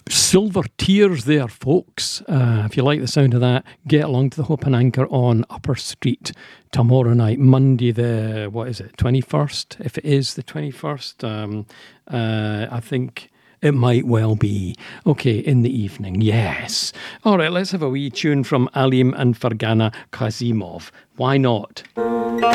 Silver Tears there, folks. If you like the sound of that, get along to the Hope and Anchor on Upper Street tomorrow night, Monday the, 21st? If it is the 21st, I think it might well be. Okay, in the evening, yes. All right, let's have a wee tune from Alim and Fargana Kazimov. Why not?